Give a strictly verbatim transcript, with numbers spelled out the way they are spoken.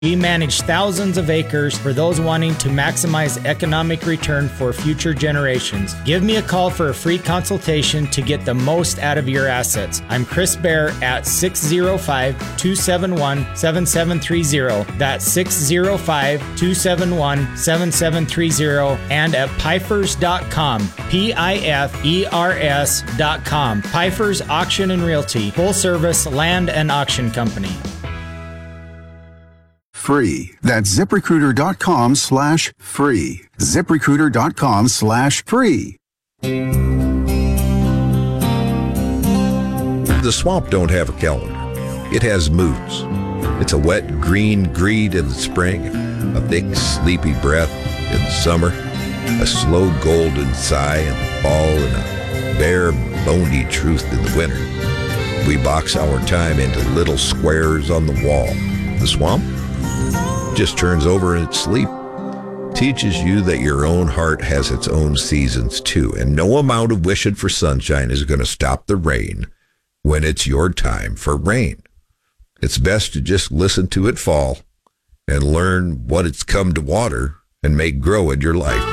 We manage thousands of acres for those wanting to maximize economic return for future generations. Give me a call for a free consultation to get the most out of your assets. I'm Chris Bear at six oh five, two seven one, seven seven three oh. That's six oh five, two seven one, seven seven three oh and at pifers dot com. P I F E R S dot com. Pifers Auction and Realty, full service land and auction company. Free. That's ZipRecruiter.com slash free. ZipRecruiter.com slash free. The swamp don't have a calendar. It has moods. It's a wet green greed in the spring, a thick sleepy breath in the summer, a slow golden sigh in the fall, and a bare bony truth in the winter. We box our time into little squares on the wall. The swamp just turns over in its sleep, teaches you that your own heart has its own seasons too, and no amount of wishing for sunshine is going to stop the rain when it's your time for rain. It's best to just listen to it fall and learn what it's come to water and make grow in your life.